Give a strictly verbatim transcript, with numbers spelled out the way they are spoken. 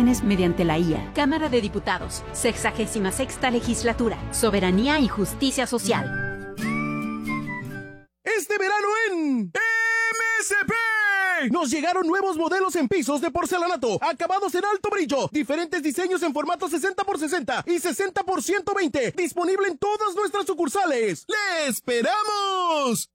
imágenes mediante la I A. Cámara de Diputados, sexagésima sexta legislatura, soberanía y justicia social. Este verano en M S P nos llegaron nuevos modelos en pisos de porcelanato, acabados en alto brillo, diferentes diseños en formato sesenta por sesenta y sesenta por ciento veinte, disponible en todas nuestras sucursales. ¡Le esperamos!